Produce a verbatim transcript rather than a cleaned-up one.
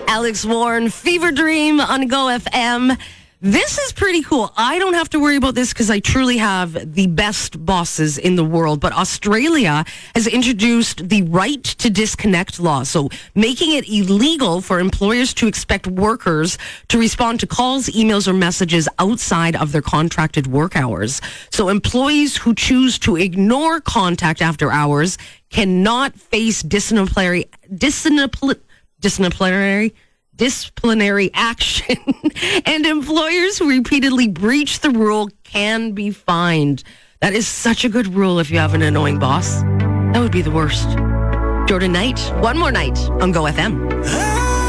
Alex Warren, Fever Dream on Go F M. This is pretty cool. I don't have to worry about this because I truly have the best bosses in the world. But Australia has introduced the right to disconnect law. So making it illegal for employers to expect workers to respond to calls, emails, or messages outside of their contracted work hours. So employees who choose to ignore contact after hours cannot face disciplinary, disciplinary, disciplinary, disciplinary action, and employers who repeatedly breach the rule can be fined. That is such a good rule if you have an annoying boss. That would be the worst. Jordan Knight, one more night on Go F M.